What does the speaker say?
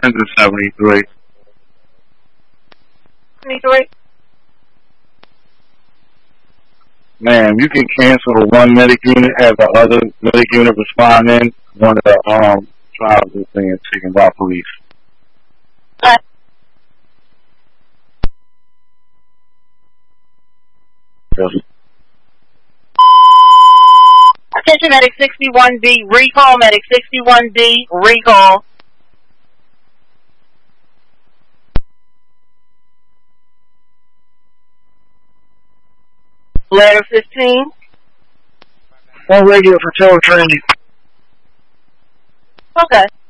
Into 73. 73? Man, you can cancel one medic unit, have the other medic unit respond in. One of the tribes is being taken by police. Yes. Attention medic 61B, recall medic 61B, recall. Letter 15. One radio for tower training. Okay.